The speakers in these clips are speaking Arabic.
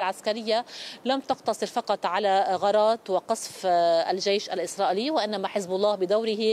العسكرية لم تقتصر فقط على غارات وقصف الجيش الإسرائيلي، وإنما حزب الله بدوره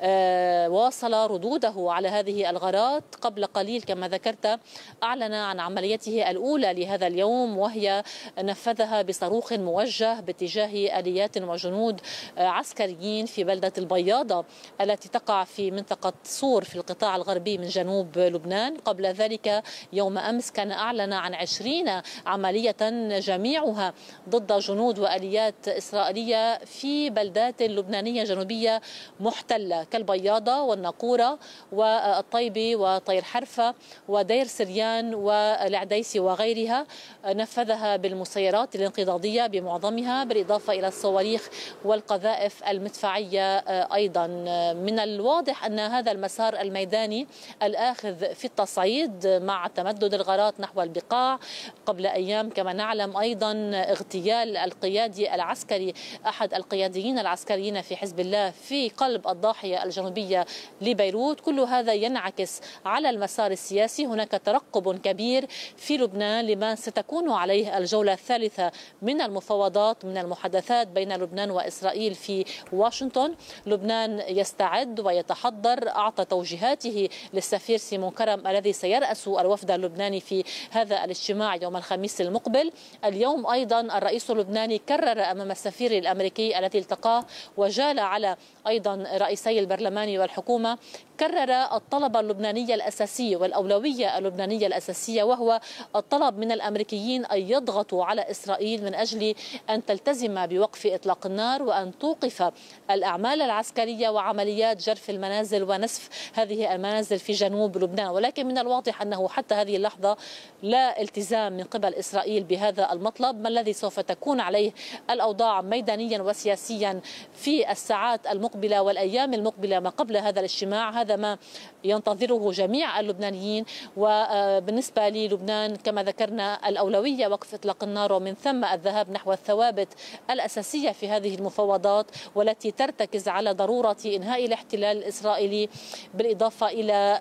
واصل ردوده على هذه الغارات. قبل قليل كما ذكرت أعلن عن عمليته الأولى لهذا اليوم، وهي نفذها بصاروخ موجه باتجاه آليات وجنود عسكريين في بلدة البياضة التي تقع في منطقة صور في القطاع الغربي من جنوب لبنان. قبل ذلك يوم أمس كان أعلن عن 20 عملية جميعها ضد جنود وآليات إسرائيلية في بلدات لبنانية جنوبية محتلة كالبياضة والناقورة والطيبة وطير حرفة ودير سريان والعديسي وغيرها. نفذها بالمسيرات الانقضاضية بمعظمها، بالإضافة إلى الصواريخ والقذائف المدفعية أيضا. من الواضح أن هذا المسار الميداني الآخذ في التصعيد مع تمدد الغارات نحو البقاع. قبل أيام كما نعلم أيضا اغتيال القيادي العسكري، أحد القياديين العسكريين في حزب الله في قلب الضاحية الجنوبية لبيروت. كل هذا ينعكس على المسار السياسي. هناك ترقب كبير في لبنان لما ستكون عليه الجولة الثالثة من المفاوضات من المحادثات بين لبنان وإسرائيل في واشنطن. لبنان يستعد ويتحضر، أعطى توجيهاته للسفير سيمون كرم الذي سيرأس الوفد اللبناني في هذا الاجتماع يوم الخميس المقبل. اليوم أيضا الرئيس اللبناني كرر أمام السفير الأمريكي الذي التقاه وجال على أيضا رئيسي البرلمان والحكومة، كرر الطلب اللبناني الأساسي والأولوية اللبنانية الأساسية، وهو الطلب من الأمريكيين أن يضغطوا على إسرائيل من أجل أن تلتزم بوقف إطلاق النار وأن توقف الأعمال العسكرية وعمليات جرف المنازل ونسف هذه المنازل في جنوب لبنان. ولكن من الواضح أنه حتى هذه اللحظة لا التزام من قبل إسرائيل بهذا المطلب. ما الذي سوف تكون عليه الأوضاع ميدانيا وسياسيا في الساعات المقبلة والأيام المقبلة ما قبل هذا الاجتماع، هذا ما ينتظره جميع اللبنانيين. وبالنسبة للبنان كما ذكرنا الأولوية وقف إطلاق النار، ومن ثم الذهاب نحو الثوابت الأساسية في هذه المفاوضات والتي ترتكز على ضرورة إنهاء الاحتلال الإسرائيلي، بالإضافة إلى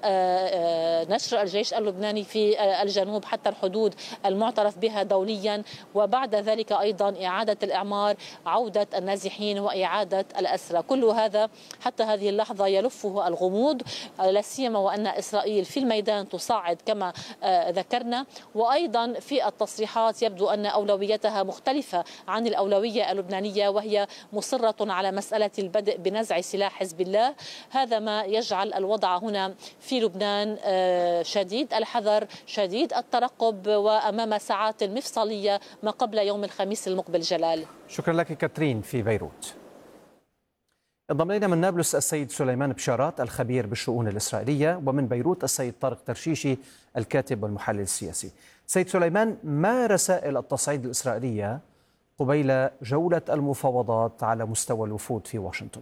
نشر الجيش اللبناني في الجنوب حتى الحدود المعترف بها دوليا، وبعد ذلك أيضا إعادة الإعمار، عودة النازحين وإعادة الأسرى. كل هذا حتى هذه اللحظة يلفه الغموض، لا سيما وأن إسرائيل في الميدان تصاعد كما ذكرنا، وأيضا في التصريحات يبدو أن أولويتها مختلفة عن الأولوية اللبنانية، وهي مصرة على مسألة البدء بنزع سلاح حزب الله. هذا ما يجعل الوضع هنا في لبنان شديد الحذر، شديد الترقب، وأمام ساعات مفصلية ما قبل يوم الخميس المقبل. جلال، شكرا لك كاترين في بيروت. انضم الينا من نابلس السيد سليمان بشارات الخبير بالشؤون الإسرائيلية، ومن بيروت السيد طارق ترشيشي الكاتب والمحلل السياسي. سيد سليمان، ما رسائل التصعيد الإسرائيلية قبيل جولة المفاوضات على مستوى الوفود في واشنطن؟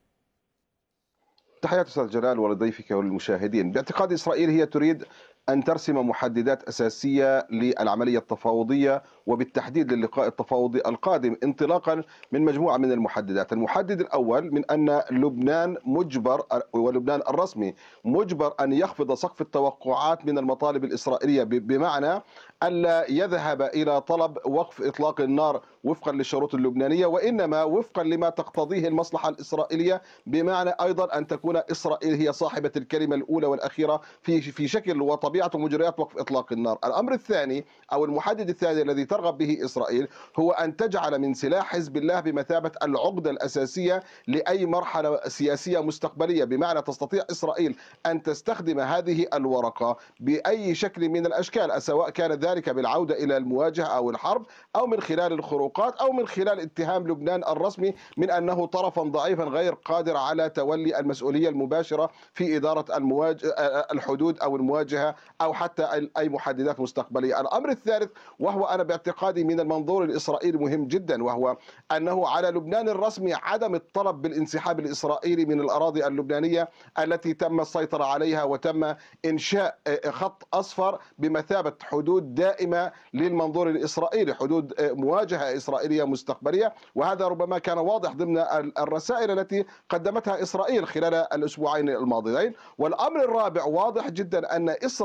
تحياتي أستاذ جلال ولضيفك وللمشاهدين. باعتقاد إسرائيل هي تريد أن ترسم محددات أساسية للعملية التفاوضية، وبالتحديد للقاء التفاوضي القادم، انطلاقا من مجموعة من المحددات. المحدد الأول من أن لبنان مجبر، ولبنان الرسمي مجبر أن يخفض سقف التوقعات من المطالب الإسرائيلية، بمعنى ألا يذهب إلى طلب وقف إطلاق النار وفقا للشروط اللبنانية، وإنما وفقا لما تقتضيه المصلحة الإسرائيلية، بمعنى أيضا أن تكون إسرائيل هي صاحبة الكلمة الأولى والأخيرة في شكل وطبيعة ومجريات وقف إطلاق النار. الأمر الثاني أو المحدد الثاني الذي ترغب به إسرائيل هو أن تجعل من سلاح حزب الله بمثابة العقدة الأساسية لأي مرحلة سياسية مستقبلية، بمعنى تستطيع إسرائيل أن تستخدم هذه الورقة بأي شكل من الأشكال، سواء كان ذلك بالعودة إلى المواجهة أو الحرب، أو من خلال الخروقات، أو من خلال اتهام لبنان الرسمي من أنه طرفا ضعيفا غير قادر على تولي المسؤولية المباشرة في إدارة الحدود أو المواجهة أو حتى أي محددات مستقبلية. الأمر الثالث، وهو أنا باعتقادي من المنظور الإسرائيلي مهم جدا، وهو أنه على لبنان الرسمي عدم الطلب بالانسحاب الإسرائيلي من الأراضي اللبنانية التي تم السيطرة عليها وتم إنشاء خط أصفر بمثابة حدود دائمة للمنظور الإسرائيلي، حدود مواجهة إسرائيلية مستقبلية. وهذا ربما كان واضح ضمن الرسائل التي قدمتها إسرائيل خلال الأسبوعين الماضيين. والأمر الرابع واضح جدا أن إسرائيل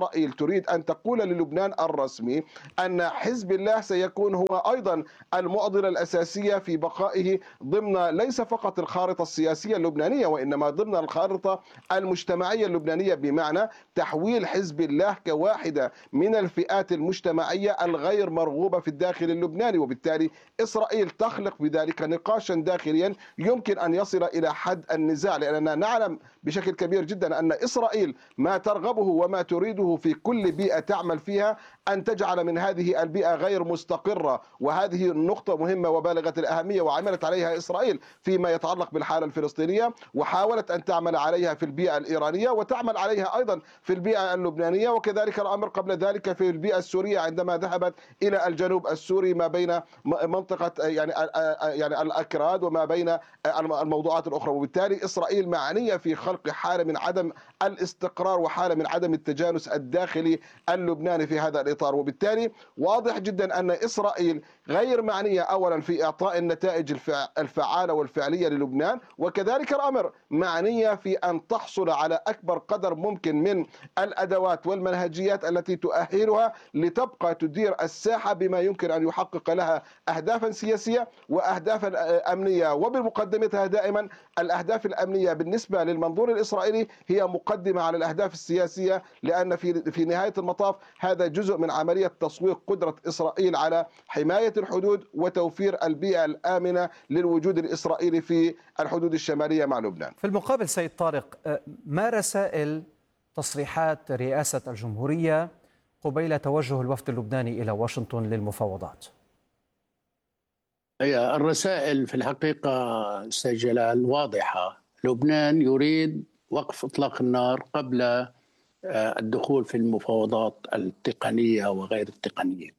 إسرائيل تريد أن تقول للبنان الرسمي أن حزب الله سيكون هو أيضا المعضلة الأساسية في بقائه ضمن ليس فقط الخارطة السياسية اللبنانية، وإنما ضمن الخارطة المجتمعية اللبنانية، بمعنى تحويل حزب الله كواحدة من الفئات المجتمعية الغير مرغوبة في الداخل اللبناني. وبالتالي إسرائيل تخلق بذلك نقاشا داخليا يمكن أن يصل إلى حد النزاع، لأننا نعلم بشكل كبير جدا أن إسرائيل ما ترغبه وما تريده في كل بيئة تعمل فيها أن تجعل من هذه البيئة غير مستقرة. وهذه النقطة مهمة وبالغة الأهمية، وعملت عليها إسرائيل فيما يتعلق بالحالة الفلسطينية، وحاولت أن تعمل عليها في البيئة الإيرانية، وتعمل عليها أيضا في البيئة اللبنانية، وكذلك الأمر قبل ذلك في البيئة السورية عندما ذهبت إلى الجنوب السوري ما بين منطقة يعني الأكراد وما بين الموضوعات الأخرى. وبالتالي إسرائيل معنية في خلق حالة من عدم الاستقرار وحالة من عدم التجانس الداخلي اللبناني في هذا الإطار. وبالتالي واضح جدا أن إسرائيل غير معنية أولا في إعطاء النتائج الفعالة والفعلية للبنان، وكذلك الأمر معنية في أن تحصل على أكبر قدر ممكن من الأدوات والمنهجيات التي تؤهلها لتبقى تدير الساحة بما يمكن أن يحقق لها أهدافا سياسية وأهدافا أمنية. وبمقدمتها دائما الأهداف الأمنية بالنسبة للمنظور الإسرائيلي هي مقدمة على الأهداف السياسية، لأن في نهاية المطاف هذا جزء من عملية تسويق قدرة إسرائيل على حماية الحدود وتوفير البيئة الآمنة للوجود الإسرائيلي في الحدود الشمالية مع لبنان. في المقابل سيد طارق، ما رسائل تصريحات رئاسة الجمهورية قبيل توجه الوفد اللبناني إلى واشنطن للمفاوضات؟ هي الرسائل في الحقيقة أستاذ جلال واضحة. لبنان يريد وقف إطلاق النار قبل الدخول في المفاوضات التقنية وغير التقنية.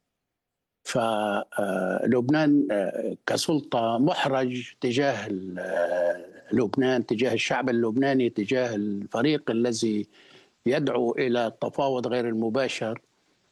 فلبنان كسلطة محرج تجاه لبنان، تجاه الشعب اللبناني، تجاه الفريق الذي يدعو إلى التفاوض غير المباشر،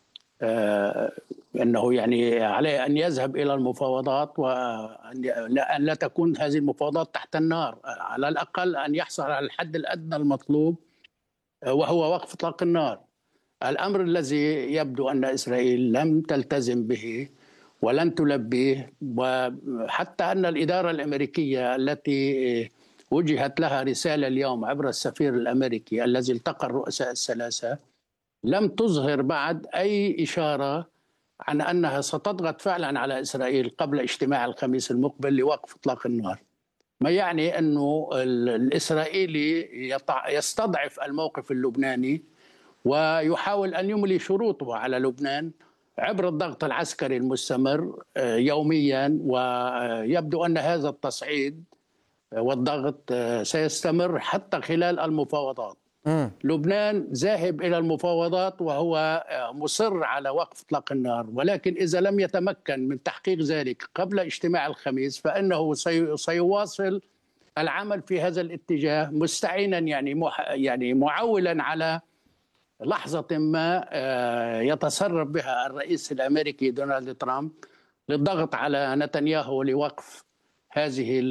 أنه يعني عليه أن يذهب إلى المفاوضات، وأن لا تكون هذه المفاوضات تحت النار، على الأقل أن يحصل على الحد الأدنى المطلوب وهو وقف إطلاق النار. الأمر الذي يبدو أن إسرائيل لم تلتزم به ولن تلبيه، وحتى أن الإدارة الأمريكية التي وجهت لها رسالة اليوم عبر السفير الأمريكي الذي التقى الرؤساء الثلاثة لم تظهر بعد أي إشارة عن أنها ستضغط فعلا على إسرائيل قبل اجتماع الخميس المقبل لوقف إطلاق النار، ما يعني أنه الإسرائيلي يستضعف الموقف اللبناني ويحاول أن يملي شروطه على لبنان عبر الضغط العسكري المستمر يوميا. ويبدو أن هذا التصعيد والضغط سيستمر حتى خلال المفاوضات. لبنان ذاهب إلى المفاوضات وهو مصر على وقف إطلاق النار، ولكن إذا لم يتمكن من تحقيق ذلك قبل اجتماع الخميس فإنه سيواصل العمل في هذا الاتجاه، مستعينا يعني معولا على لحظة ما يتصرف بها الرئيس الأمريكي دونالد ترامب للضغط على نتنياهو لوقف هذه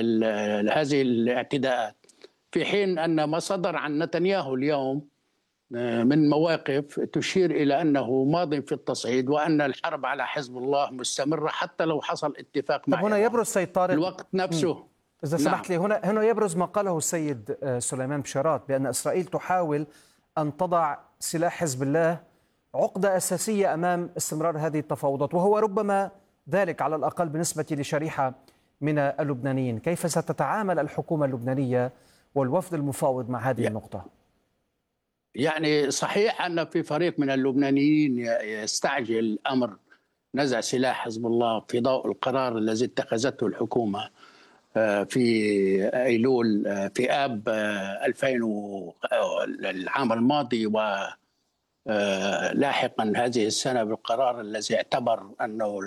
الاعتداءات، في حين أن ما صدر عن نتنياهو اليوم من مواقف تشير إلى أنه ماض في التصعيد وأن الحرب على حزب الله مستمرة حتى لو حصل اتفاق مع هنا يبرز سيد طارق الوقت نفسه. إذا سمحت لي، هنا يبرز ما قاله السيد سليمان بشارات بأن إسرائيل تحاول أن تضع سلاح حزب الله عقدة أساسية أمام استمرار هذه التفاوضات، وهو ربما ذلك على الأقل بالنسبة لشريحة من اللبنانيين. كيف ستتعامل الحكومة اللبنانية والوفد المفاوض مع هذه النقطة؟ يعني صحيح أن في فريق من اللبنانيين يستعجل أمر نزع سلاح حزب الله في ضوء القرار الذي اتخذته الحكومة في أيلول في آب 2000 العام الماضي، ولاحقا هذه السنة بالقرار الذي اعتبر أنه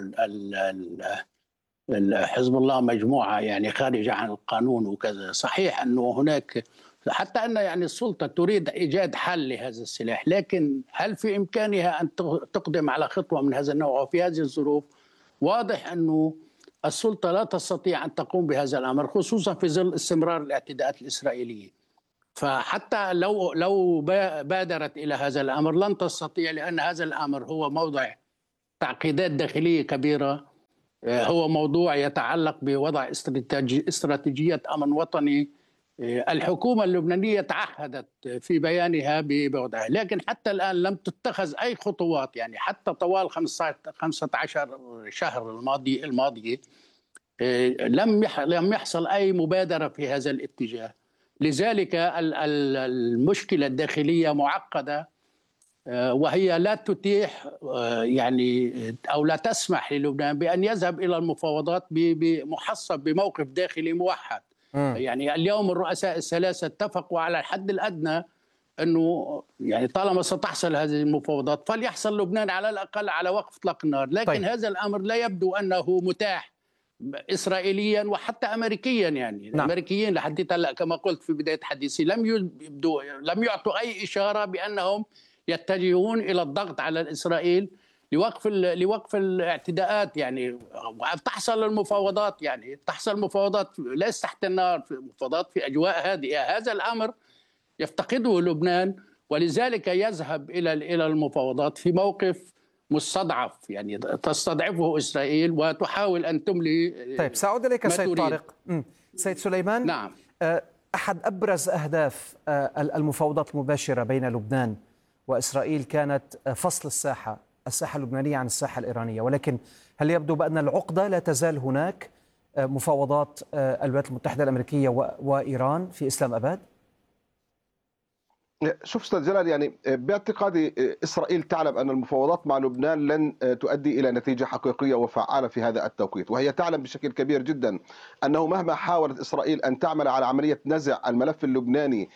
حزب الله مجموعة يعني خارجة عن القانون وكذا. صحيح أنه هناك حتى أن يعني السلطة تريد إيجاد حل لهذا السلاح، لكن هل في إمكانها أن تقدم على خطوة من هذا النوع؟ وفي هذه الظروف واضح أنه السلطة لا تستطيع أن تقوم بهذا الأمر، خصوصا في ظل استمرار الاعتداءات الإسرائيلية. فحتى لو بادرت إلى هذا الأمر لن تستطيع، لأن هذا الأمر هو موضع تعقيدات داخلية كبيرة، هو موضوع يتعلق بوضع استراتيجية أمن وطني. الحكومة اللبنانية تعهدت في بيانها بوضعها، لكن حتى الآن لم تتخذ أي خطوات، يعني حتى طوال 15 شهر الماضية لم يحصل أي مبادرة في هذا الاتجاه. لذلك المشكلة الداخلية معقدة، وهي لا تتيح يعني أو لا تسمح للبنان بأن يذهب إلى المفاوضات بمحصب بموقف داخلي موحد. يعني اليوم الرؤساء الثلاثة اتفقوا على الحد الأدنى أنه يعني طالما ستحصل هذه المفاوضات فليحصل لبنان على الأقل على وقف إطلاق النار، لكن طيب. هذا الأمر لا يبدو أنه متاح إسرائيليا وحتى أمريكيا. يعني نعم. الأمريكيين لحد هلا كما قلت في بداية حديثي لم يعطوا أي إشارة بأنهم يتجهون إلى الضغط على إسرائيل لوقف الاعتداءات. يعني تحصل المفاوضات، يعني تحصل مفاوضات ليس تحت النار، في مفاوضات في أجواء هادئة. هذا الأمر يفتقده لبنان، ولذلك يذهب إلى المفاوضات في موقف مستضعف، يعني تستضعفه إسرائيل وتحاول أن تملي. طيب سأعود إليك سيد طارق. سيد سليمان، نعم. أحد أبرز أهداف المفاوضات المباشرة بين لبنان وإسرائيل كانت فصل الساحة اللبنانية عن الساحة الإيرانية، ولكن هل يبدو بأن العقدة لا تزال هناك؟ مفاوضات الولايات المتحدة الأمريكية وإيران في إسلام أباد؟ شوف استاذ جلال، يعني باعتقادي اسرائيل تعلم ان المفاوضات مع لبنان لن تؤدي الى نتيجه حقيقيه وفعاله في هذا التوقيت، وهي تعلم بشكل كبير جدا انه مهما حاولت اسرائيل ان تعمل على عمليه نزع الملف اللبناني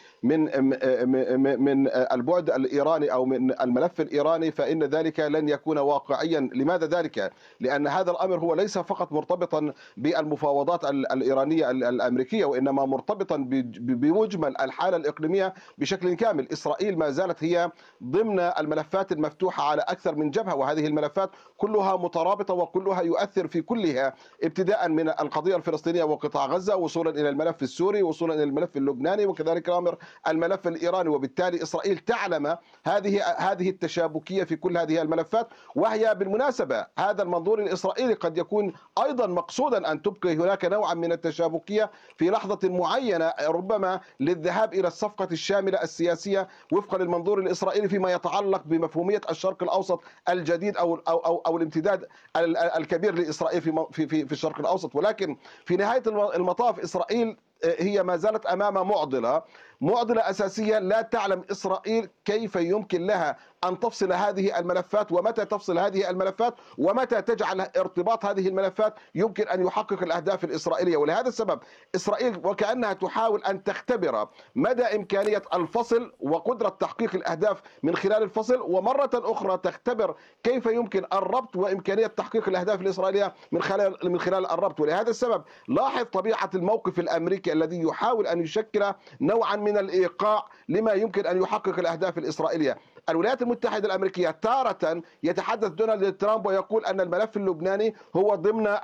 من البعد الايراني او من الملف الايراني فان ذلك لن يكون واقعيا. لماذا ذلك؟ لان هذا الامر هو ليس فقط مرتبطا بالمفاوضات الايرانيه الامريكيه، وانما مرتبطا بمجمل الحاله الاقليميه بشكل كامل. إسرائيل ما زالت هي ضمن الملفات المفتوحة على أكثر من جبهة، وهذه الملفات كلها مترابطة وكلها يؤثر في كلها، ابتداء من القضية الفلسطينية وقطاع غزة، وصولا إلى الملف السوري، وصولا إلى الملف اللبناني، وكذلك الأمر الملف الإيراني. وبالتالي إسرائيل تعلم هذه التشابكية في كل هذه الملفات. وهي بالمناسبة هذا المنظور الإسرائيلي قد يكون أيضا مقصودا أن تبقي هناك نوعا من التشابكية في لحظة معينة، ربما للذهاب إلى الصفقة الشاملة السياسية وفقا للمنظور الإسرائيلي فيما يتعلق بمفهومية الشرق الأوسط الجديد أو الامتداد الكبير لإسرائيل في الشرق الأوسط. ولكن في نهاية المطاف إسرائيل هي ما زالت أمام معضلة أساسية. لا تعلم إسرائيل كيف يمكن لها أن تفصل هذه الملفات، ومتى تفصل هذه الملفات، ومتى تجعل ارتباط هذه الملفات يمكن أن يحقق الأهداف الإسرائيلية. ولهذا السبب إسرائيل وكأنها تحاول أن تختبر مدى إمكانية الفصل وقدرة تحقيق الأهداف من خلال الفصل، ومرة أخرى تختبر كيف يمكن الربط وإمكانية تحقيق الأهداف الإسرائيلية من خلال الربط. ولهذا السبب لاحظ طبيعة الموقف الأمريكي الذي يحاول أن يشكل نوعا من الإيقاع لما يمكن أن يحقق الأهداف الإسرائيلية. الولايات المتحدة الأمريكية تارة يتحدث دونالد ترامب ويقول أن الملف اللبناني هو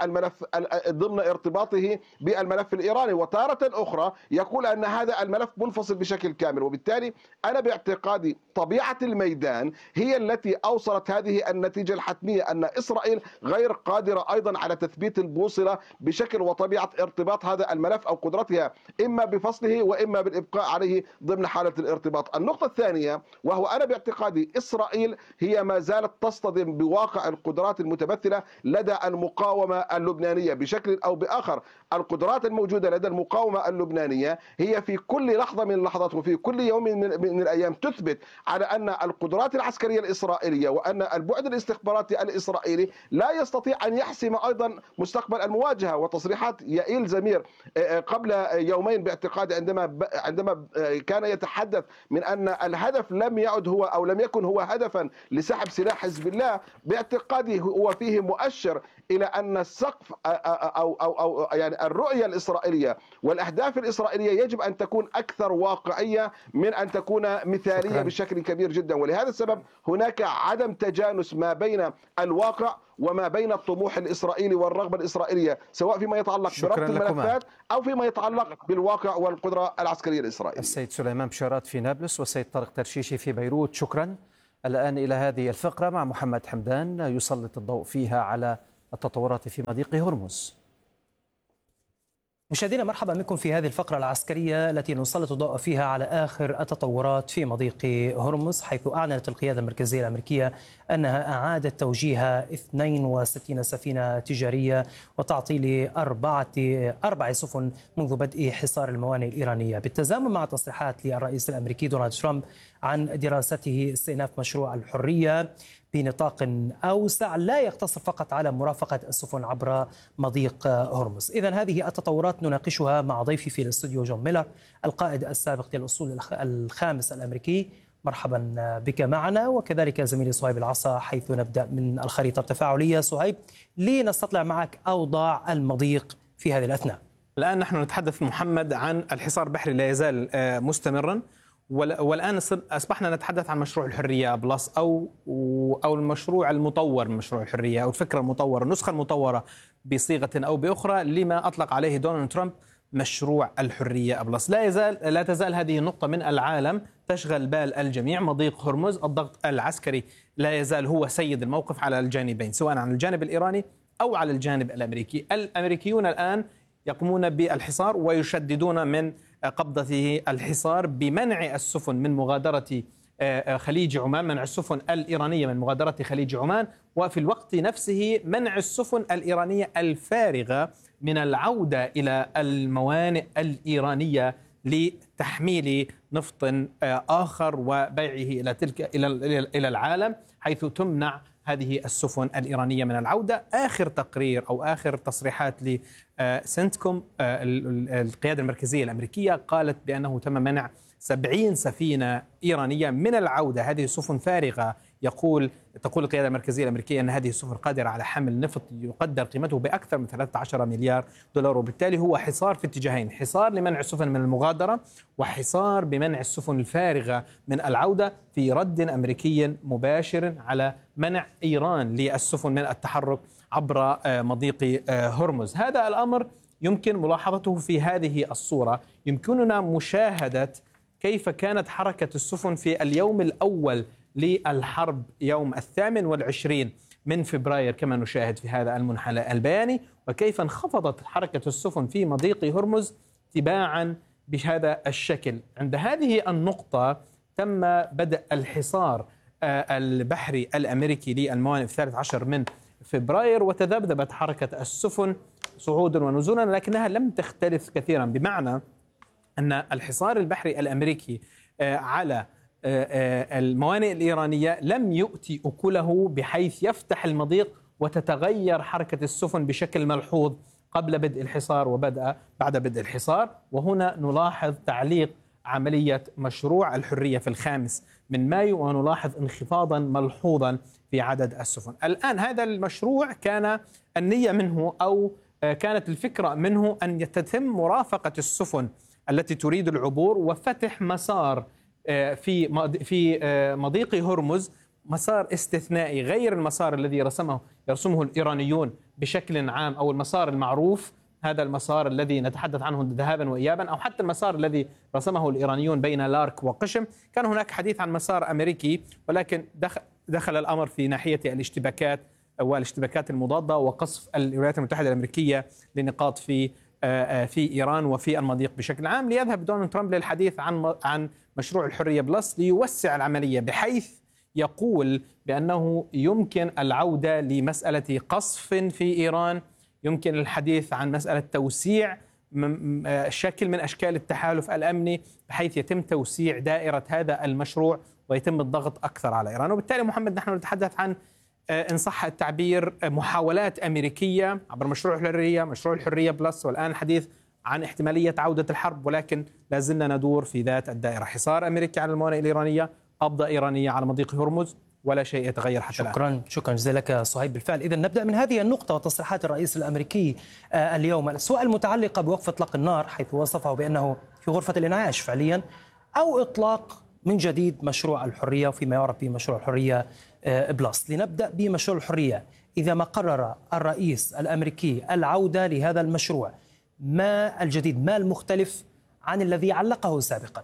ضمن ارتباطه بالملف الإيراني، وتارة أخرى يقول أن هذا الملف منفصل بشكل كامل. وبالتالي أنا باعتقادي طبيعة الميدان هي التي أوصلت هذه النتيجة الحتمية، أن إسرائيل غير قادرة أيضا على تثبيت البوصلة بشكل وطبيعة ارتباط هذا الملف أو قدرتها إما بفصله وإما بالإبقاء عليه ضمن حالة الارتباط. النقطة الثانية، وهو أنا باعتقادي إسرائيل هي ما زالت تصطدم بواقع القدرات المتمثلة لدى المقاومة اللبنانية بشكل أو بآخر. القدرات الموجودة لدى المقاومة اللبنانية هي في كل لحظة من اللحظات وفي كل يوم من الأيام تثبت على أن القدرات العسكرية الإسرائيلية وأن البعد الاستخباراتي الإسرائيلي لا يستطيع أن يحسم أيضا مستقبل المواجهة. وتصريحات يائيل زمير قبل يومين باعتقادي عندما كان يتحدث من أن الهدف لم يعد هو أو لم يكن هو هدفا لسحب سلاح حزب الله، باعتقادي هو فيه مؤشر إلى أن السقف أو يعني الرؤية الإسرائيلية والأهداف الإسرائيلية يجب أن تكون أكثر واقعية من أن تكون مثالية شكرا. بشكل كبير جدا. ولهذا السبب هناك عدم تجانس ما بين الواقع وما بين الطموح الإسرائيلي والرغبة الإسرائيلية، سواء فيما يتعلق بربط الملفات أو فيما يتعلق بالواقع والقدرة العسكرية الإسرائيلية. السيد سليمان بشارات في نابلس والسيد طارق ترشيشي في بيروت، شكرا. الآن إلى هذه الفقرة مع محمد حمدان يسلط الضوء فيها على التطورات في مضيق هرمز. مشاهدينا مرحبا بكم في هذه الفقرة العسكرية التي نسلط الضوء فيها على آخر التطورات في مضيق هرمز، حيث أعلنت القيادة المركزية الأمريكية أنها أعادت توجيه 62 سفينة تجارية وتعطيل أربع سفن منذ بدء حصار الموانئ الإيرانية، بالتزامن مع تصريحات للرئيس الأمريكي دونالد ترامب عن دراسته استئناف مشروع الحرية بنطاق أوسع لا يقتصر فقط على مرافقة السفن عبر مضيق هرمز. إذن هذه التطورات نناقشها مع ضيفي في الاستوديو جون ميلر، القائد السابق للأسطول الخامس الأمريكي. مرحبا بك معنا، وكذلك زميلي صهيب العصا، حيث نبدأ من الخريطة التفاعلية. صهيب، لنستطلع معك أوضاع المضيق في هذه الأثناء. الآن نحن نتحدث محمد عن الحصار البحري لا يزال مستمرا، والآن أصبحنا نتحدث عن مشروع الحرية بلس أو المشروع المطور من مشروع الحرية، أو الفكرة المطورة، النسخة المطورة بصيغة أو بأخرى لما أطلق عليه دونالد ترامب مشروع الحرية بلس. لا تزال هذه النقطة من العالم تشغل بال الجميع. مضيق هرمز، الضغط العسكري لا يزال هو سيد الموقف على الجانبين، سواء على الجانب الإيراني أو على الجانب الأمريكي. الأمريكيون الآن يقومون بالحصار ويشددون من قبضته الحصار بمنع السفن من مغادرة خليج عمان، منع السفن الإيرانية من مغادرة خليج عمان، وفي الوقت نفسه منع السفن الإيرانية الفارغة من العودة إلى الموانئ الإيرانية لتحميل نفط آخر وبيعه إلى العالم، حيث تمنع هذه السفن الإيرانية من العودة. آخر تقرير أو آخر تصريحات لسنتكوم القيادة المركزية الأمريكية قالت بأنه تم منع 70 سفينة إيرانية من العودة. هذه السفن فارغة. تقول القيادة المركزية الأمريكية أن هذه السفن قادرة على حمل نفط يقدر قيمته بأكثر من 13 مليار دولار، وبالتالي هو حصار في اتجاهين: حصار لمنع السفن من المغادرة، وحصار بمنع السفن الفارغة من العودة، في رد أمريكي مباشر على منع إيران للسفن من التحرك عبر مضيق هرمز. هذا الأمر يمكن ملاحظته في هذه الصورة. يمكننا مشاهدة كيف كانت حركة السفن في اليوم الأول للحرب يوم 28 من فبراير كما نشاهد في هذا المنحنى البياني، وكيف انخفضت حركة السفن في مضيق هرمز تباعا بهذا الشكل. عند هذه النقطة تم بدء الحصار البحري الأمريكي للموانئ في 13 من فبراير، وتذبذبت حركة السفن صعودا ونزولا، لكنها لم تختلف كثيرا، بمعنى أن الحصار البحري الأمريكي على الموانئ الإيرانية لم يؤتي أكله بحيث يفتح المضيق وتتغير حركة السفن بشكل ملحوظ قبل بدء الحصار بعد بدء الحصار. وهنا نلاحظ تعليق عملية مشروع الحرية في 5 من مايو، ونلاحظ انخفاضا ملحوظا في عدد السفن. الآن هذا المشروع كان النية منه أو كانت الفكرة منه أن تتم مرافقة السفن التي تريد العبور وفتح مسار في مضيق هرمز، مسار استثنائي غير المسار الذي يرسمه الإيرانيون بشكل عام، أو المسار المعروف، هذا المسار الذي نتحدث عنه ذهابا وإيابا، أو حتى المسار الذي رسمه الإيرانيون بين لارك وقشم. كان هناك حديث عن مسار أمريكي، ولكن دخل الأمر في ناحية الاشتباكات المضادة وقصف الولايات المتحدة الأمريكية لنقاط في إيران وفي المضيق بشكل عام، ليذهب دونالد ترامب للحديث عن مشروع الحرية بلس ليوسع العملية، بحيث يقول بأنه يمكن العودة لمسألة قصف في إيران، يمكن الحديث عن مسألة توسيع شكل من أشكال التحالف الأمني بحيث يتم توسيع دائرة هذا المشروع ويتم الضغط أكثر على إيران. وبالتالي محمد نحن نتحدث عن إن صح التعبير محاولات أمريكية عبر مشروع الحرية بلس، والآن الحديث عن احتمالية عودة الحرب، ولكن لازلنا ندور في ذات الدائرة: حصار أمريكي على الموانئ الإيرانية، قبضة إيرانية على مضيق هرمز، ولا شيء يتغير حتى الآن. شكرا جزيلا لك صهيب. بالفعل إذا نبدأ من هذه النقطة وتصريحات الرئيس الأمريكي اليوم، السؤال المتعلقة بوقف إطلاق النار حيث وصفه بأنه في غرفة الإنعاش فعليا، أو إطلاق من جديد مشروع الحرية وفيما يعرف بمشروع الحرية بلس. لنبدأ بمشروع الحرية. إذا ما قرر الرئيس الأمريكي العودة لهذا المشروع، ما الجديد، ما المختلف عن الذي علقه سابقا؟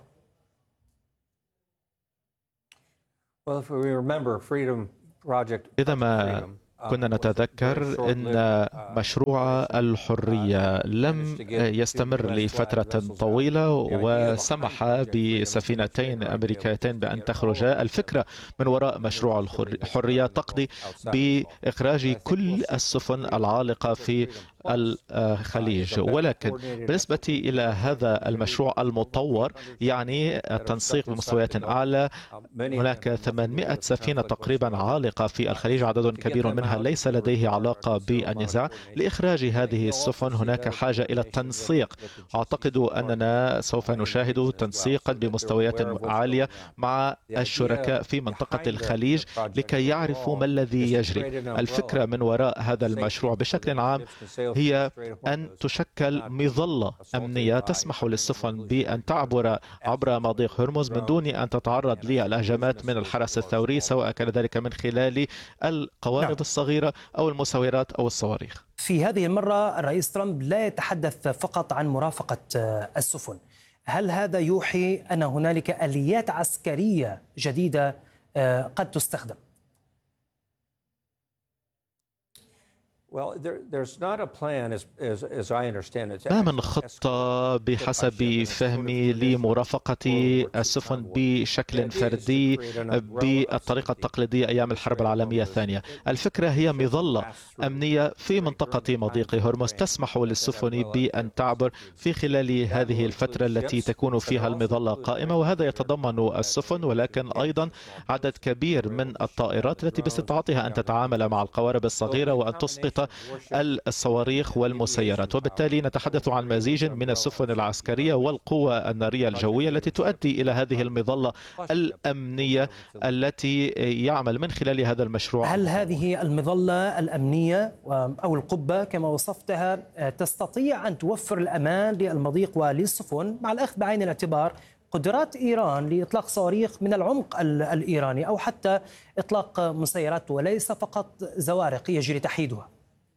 إذا ما كنا نتذكر أن مشروع الحرية لم يستمر لفترة طويلة وسمح بسفينتين أمريكيتين بأن تخرجا. الفكرة من وراء مشروع الحرية تقضي بإخراج كل السفن العالقة في الخليج، ولكن بالنسبة إلى هذا المشروع المطور يعني التنسيق بمستويات أعلى، هناك 800 سفينة تقريبا عالقة في الخليج، عدد كبير منها ليس لديه علاقة بالنزاع. لإخراج هذه السفن هناك حاجة إلى التنسيق. أعتقد أننا سوف نشاهد تنسيقا بمستويات عالية مع الشركاء في منطقة الخليج لكي يعرفوا ما الذي يجري. الفكرة من وراء هذا المشروع بشكل عام هي أن تشكل مظلة أمنية تسمح للسفن بأن تعبر عبر مضيق هرمز من دون أن تتعرض للهجمات من الحرس الثوري، سواء كان ذلك من خلال القوارب الصغيرة أو المساورات أو الصواريخ. في هذه المرة الرئيس ترامب لا يتحدث فقط عن مرافقة السفن. هل هذا يوحي أن هنالك آليات عسكرية جديدة قد تستخدم؟ ما من خطة بحسب فهمي لمرافقة السفن بشكل فردي بالطريقة التقليدية أيام الحرب العالمية الثانية. الفكرة هي مظلة أمنية في منطقة مضيق هرمز تسمح للسفن بأن تعبر في خلال هذه الفترة التي تكون فيها المظلة قائمة، وهذا يتضمن السفن ولكن أيضا عدد كبير من الطائرات التي باستطاعتها أن تتعامل مع القوارب الصغيرة وأن تسقط الصواريخ والمسيرات. وبالتالي نتحدث عن مزيج من السفن العسكرية والقوة النارية الجوية التي تؤدي إلى هذه المظلة الأمنية التي يعمل من خلال هذا المشروع. هل هذه المظلة الأمنية أو القبة كما وصفتها تستطيع أن توفر الأمان للمضيق وللسفن، مع الأخذ بعين الاعتبار قدرات إيران لإطلاق صواريخ من العمق الإيراني أو حتى إطلاق مسيرات وليس فقط زوارق يجري تحييدها؟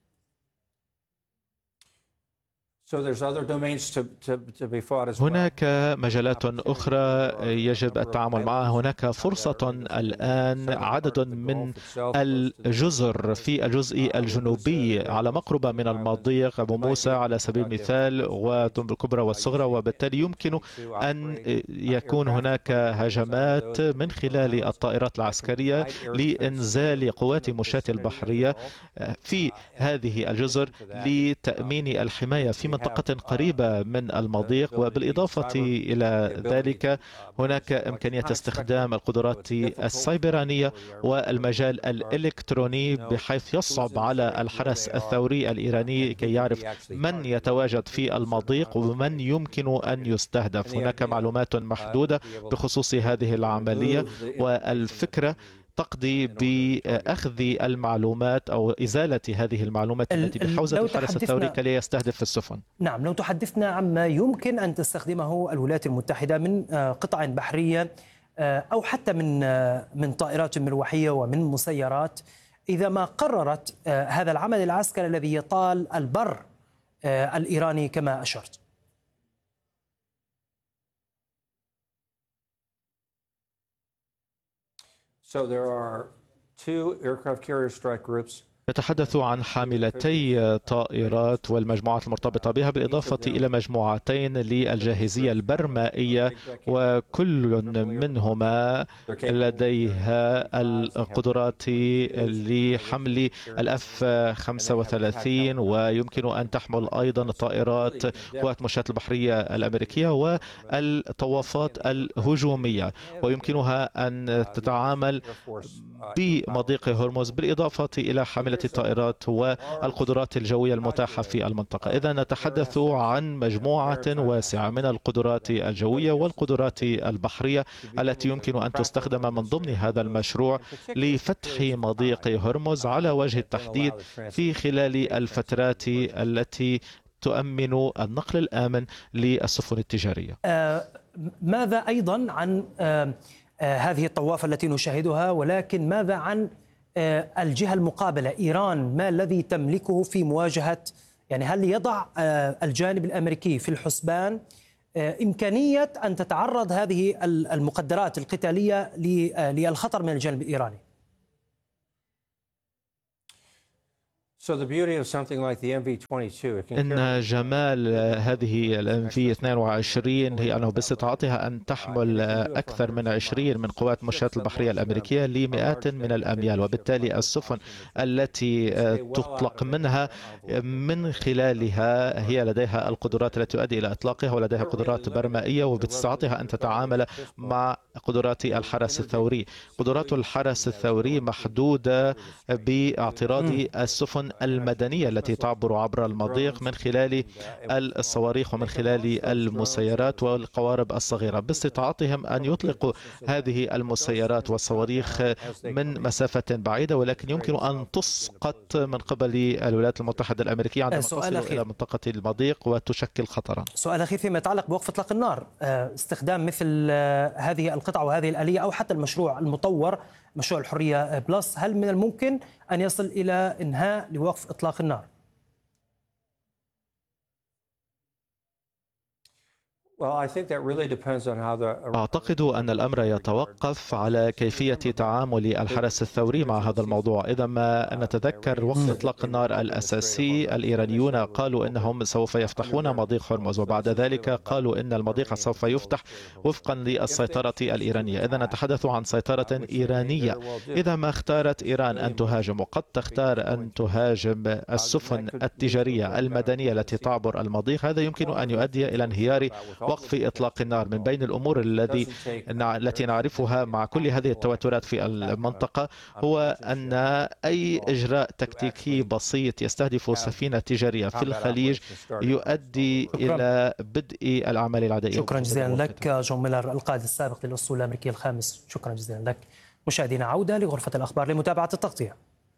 هناك مجالات أخرى يجب التعامل معها. هناك فرصة الآن عدد من الجزر في الجزء الجنوبي على مقربة من المضيق، أبو موسى على سبيل المثال وتنب الكبرى والصغرى، وبالتالي يمكن أن يكون هناك هجمات من خلال الطائرات العسكرية لإنزال قوات مشاة البحرية في هذه الجزر لتأمين الحماية في منطقة قريبة من المضيق. وبالإضافة إلى ذلك هناك إمكانية استخدام القدرات السيبرانية والمجال الإلكتروني بحيث يصعب على الحرس الثوري الإيراني كي يعرف من يتواجد في المضيق ومن يمكن أن يستهدف. هناك معلومات محدودة بخصوص هذه العملية، والفكرة تقضي بأخذ المعلومات أو إزالة هذه المعلومات التي بحوزة الحرس الثوري كي يستهدف السفن. نعم، لو تحدثنا عما يمكن أن تستخدمه الولايات المتحدة من قطع بحرية أو حتى من طائرات مروحية ومن مسيرات، إذا ما قررت هذا العمل العسكري الذي يطال البر الإيراني كما أشرت. So there are 2 aircraft carrier strike groups. نتحدث عن حاملتي طائرات والمجموعات المرتبطة بها، بالإضافة إلى مجموعتين للجاهزية البرمائية، وكل منهما لديها القدرات لحمل الF-35 ويمكن أن تحمل أيضا الطائرات قوات مشاة البحرية الأمريكية والطوافات الهجومية، ويمكنها أن تتعامل بمضيق هرمز بالإضافة إلى حاملة كافة الطائرات والقدرات الجوية المتاحة في المنطقة. إذا نتحدث عن مجموعة واسعة من القدرات الجوية والقدرات البحرية التي يمكن أن تستخدم من ضمن هذا المشروع لفتح مضيق هرمز على وجه التحديد في خلال الفترات التي تؤمن النقل الآمن للسفن التجارية. ماذا أيضا عن هذه الطوافة التي نشاهدها، ولكن ماذا عن الجهة المقابلة إيران؟ ما الذي تملكه في مواجهة، يعني هل يضع الجانب الأمريكي في الحسبان إمكانية أن تتعرض هذه المقدرات القتالية للخطر من الجانب الإيراني؟ إن جمال هذه ال MV-22 هي أنه باستطاعتها أن تحمل أكثر من 20 من قوات المشاة البحرية الأمريكية لمئات من الأميال، وبالتالي السفن التي تطلق منها من خلالها هي لديها القدرات التي تؤدي إلى إطلاقها، ولديها قدرات برمائية، وباستطاعتها أن تتعامل مع قدرات الحرس الثوري. قدرات الحرس الثوري محدودة باعتراض السفن المدنية التي تعبر عبر المضيق من خلال الصواريخ ومن خلال المسيرات والقوارب الصغيرة. باستطاعتهم أن يطلقوا هذه المسيرات والصواريخ من مسافة بعيدة، ولكن يمكن أن تسقط من قبل الولايات المتحدة الأمريكية عندما تصل إلى منطقة المضيق وتشكل خطرا. سؤال أخير فيما يتعلق بوقف إطلاق النار، استخدام مثل هذه القطع وهذه الآلية أو حتى المشروع المطور مشروع الحرية بلس، هل من الممكن أن يصل إلى إنهاء لوقف إطلاق النار؟ أعتقد أن الأمر يتوقف على كيفية تعامل الحرس الثوري مع هذا الموضوع. إذا ما نتذكر وقت إطلاق النار الأساسي، الإيرانيون قالوا إنهم سوف يفتحون مضيق هرمز، وبعد ذلك قالوا إن المضيق سوف يفتح وفقا للسيطرة الإيرانية. إذا نتحدث عن سيطرة إيرانية. إذا ما اختارت إيران أن تهاجم، وقد تختار أن تهاجم السفن التجارية المدنية التي تعبر المضيق، هذا يمكن أن يؤدي إلى انهيار وقف إطلاق النار. من بين الأمور التي نعرفها مع كل هذه التوترات في المنطقة هو أن أي إجراء تكتيكي بسيط يستهدف سفينة تجارية في الخليج يؤدي إلى بدء الأعمال العدائية. شكرا جزيلا لك جون ميلر، القائد السابق للأسطول الأمريكي الخامس. شكرا جزيلا لك. مشاهدينا، عودة لغرفة الأخبار لمتابعة التغطية.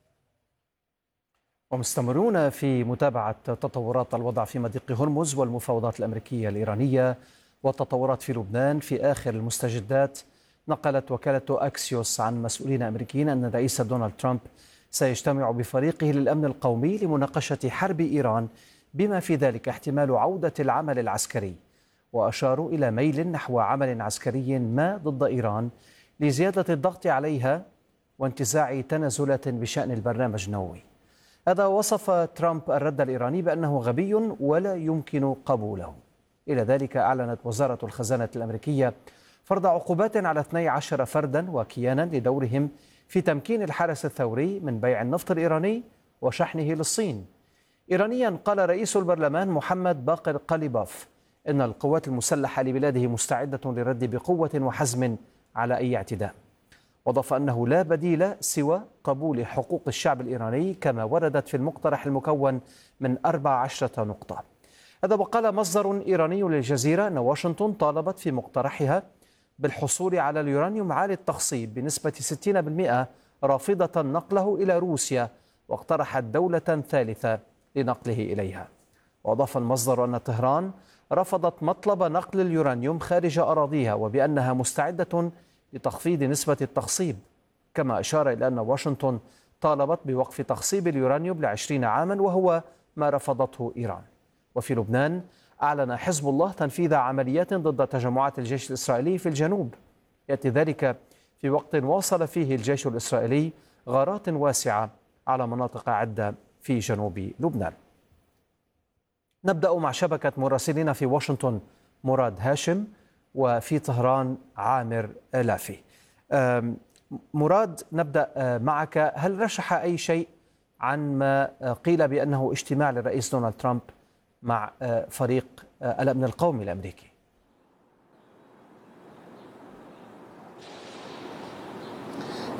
ومستمرون في متابعة تطورات الوضع في مضيق هرمز والمفاوضات الأمريكية الإيرانية والتطورات في لبنان. في آخر المستجدات نقلت وكالة أكسيوس عن مسؤولين أمريكيين أن الرئيس دونالد ترامب سيجتمع بفريقه للأمن القومي لمناقشة حرب إيران، بما في ذلك احتمال عودة العمل العسكري، وأشاروا إلى ميل نحو عمل عسكري ما ضد إيران لزيادة الضغط عليها وانتزاع تنازلات بشأن البرنامج النووي. هذا وصف ترامب الرد الإيراني بأنه غبي ولا يمكن قبوله. إلى ذلك أعلنت وزارة الخزانة الأمريكية فرض عقوبات على 12 فردا وكيانا لدورهم في تمكين الحرس الثوري من بيع النفط الإيراني وشحنه للصين. إيرانيا قال رئيس البرلمان محمد باقر قليباف إن القوات المسلحة لبلاده مستعدة للرد بقوة وحزم على أي اعتداء. وضاف أنه لا بديل سوى قبول حقوق الشعب الإيراني كما وردت في المقترح المكون من 14 نقطة. هذا وقال مصدر إيراني للجزيرة أن واشنطن طالبت في مقترحها بالحصول على اليورانيوم عالي التخصيب بنسبة 60% رافضة نقله إلى روسيا، واقترحت دولة ثالثة لنقله إليها. وأضاف المصدر أن طهران رفضت مطلب نقل اليورانيوم خارج أراضيها وبأنها مستعدة لتخفيض نسبة التخصيب، كما أشار إلى أن واشنطن طالبت بوقف تخصيب اليورانيوم ل20 عاما وهو ما رفضته إيران. وفي لبنان أعلن حزب الله تنفيذ عمليات ضد تجمعات الجيش الإسرائيلي في الجنوب، يأتي ذلك في وقت واصل فيه الجيش الإسرائيلي غارات واسعة على مناطق عدة في جنوب لبنان. نبدأ مع شبكة مراسلين في واشنطن مراد هاشم وفي طهران عامر لافي. مراد، نبدأ معك. هل رشح أي شيء عن ما قيل بأنه اجتماع للرئيس دونالد ترامب مع فريق الأمن القومي الأمريكي؟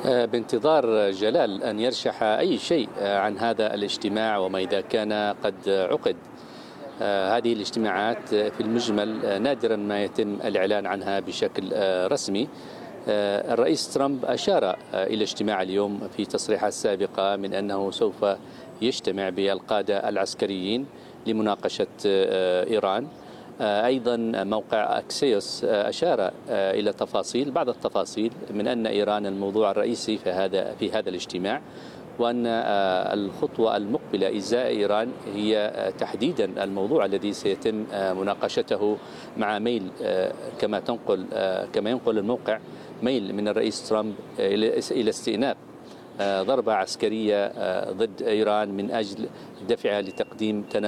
بانتظار جلال أن يرشح أي شيء عن هذا الاجتماع وما إذا كان قد عقد. هذه الاجتماعات في المجمل نادرا ما يتم الإعلان عنها بشكل رسمي. الرئيس ترامب أشار إلى اجتماع اليوم في تصريحات سابقة من أنه سوف يجتمع بالقادة العسكريين لمناقشة إيران. أيضا موقع أكسيوس أشار إلى بعض التفاصيل من أن إيران الموضوع الرئيسي في هذا الاجتماع، وأن الخطوة المقبلة إزاء إيران هي تحديدا الموضوع الذي سيتم مناقشته مع ميل كما ينقل الموقع ميل من الرئيس ترامب إلى استئناف ضربة عسكرية ضد إيران من أجل دفعها لتقديم